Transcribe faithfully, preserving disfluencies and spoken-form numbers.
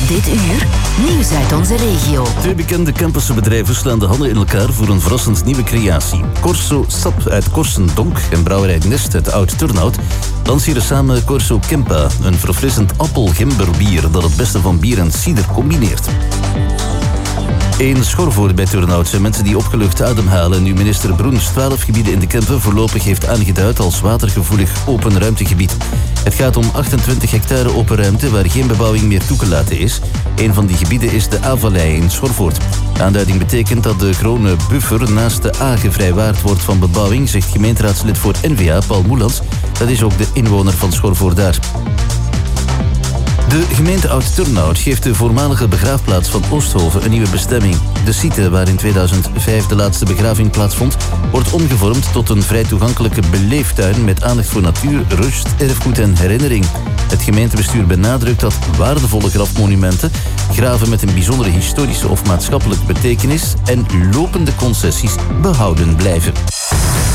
dit uur nieuws uit onze regio. Twee bekende Kempense bedrijven slaan de handen in elkaar voor een verrassend nieuwe creatie. Corso Sap uit Korsendonk en brouwerij Nest uit Oud-Turnhout lanceren samen Corso Kempa, een verfrissend appel-gemberbier dat het beste van bier en cider combineert. In Schorvoort bij Turnhout zijn mensen die opgelucht ademhalen nu minister Broens twaalf gebieden in de Kempen voorlopig heeft aangeduid als watergevoelig open ruimtegebied. Het gaat om achtentwintig hectare open ruimte waar geen bebouwing meer toegelaten is. Een van die gebieden is de A-vallei in Schorvoort. De aanduiding betekent dat de groene buffer naast de A gevrijwaard wordt van bebouwing, zegt gemeenteraadslid voor N V A Paul Moelans. Dat is ook de inwoner van Schorvoort daar. De gemeente Oud-Turnhout geeft de voormalige begraafplaats van Oosthoven een nieuwe bestemming. De site waar in tweeduizend vijf de laatste begraving plaatsvond, wordt omgevormd tot een vrij toegankelijke beleeftuin met aandacht voor natuur, rust, erfgoed en herinnering. Het gemeentebestuur benadrukt dat waardevolle grafmonumenten, graven met een bijzondere historische of maatschappelijke betekenis en lopende concessies behouden blijven.